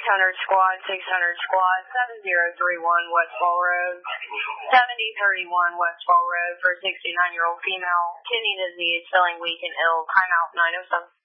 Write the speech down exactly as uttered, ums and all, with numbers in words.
hundred squad, six hundred squad, seven zero three one Westfall Road, seventy thirty-one Westfall Road for a sixty-nine-year-old female. Kidney disease, feeling weak and ill. Timeout nine oh seven.